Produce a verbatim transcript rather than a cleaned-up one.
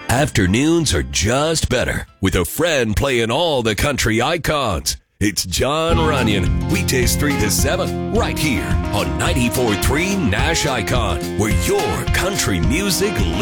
Afternoons are just better with a friend playing all the country icons. It's John Runyon, weekdays three to seven, right here on ninety-four point three Nash Icon, where your country music